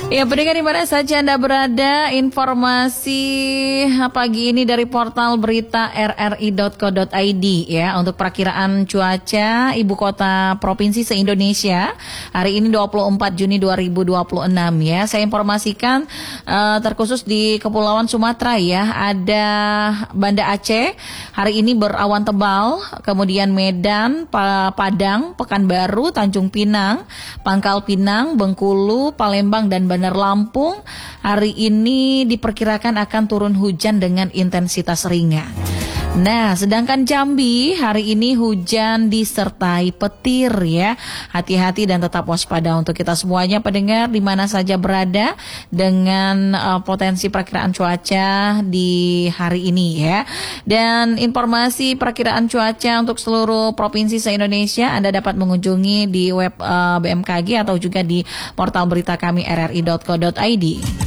Ya, pendengar di mana saja Anda berada, informasi pagi ini dari portal berita rri.co.id ya, untuk perakiraan cuaca ibu kota provinsi se-Indonesia hari ini 24 Juni 2026 ya. Saya informasikan terkhusus di Kepulauan Sumatera ya, ada Banda Aceh hari ini berawan tebal, kemudian Medan, Padang, Pekanbaru, Tanjung Pinang, Pangkal Pinang, Bengkulu, Palembang dan Bandar Lampung hari ini diperkirakan akan turun hujan dengan intensitas ringan. Nah, sedangkan Jambi hari ini hujan disertai petir ya. Hati-hati dan tetap waspada untuk kita semuanya pendengar di mana saja berada dengan potensi perakiraan cuaca di hari ini ya. Dan informasi perakiraan cuaca untuk seluruh provinsi se-Indonesia Anda dapat mengunjungi di web BMKG atau juga di portal berita kami rri.co.id.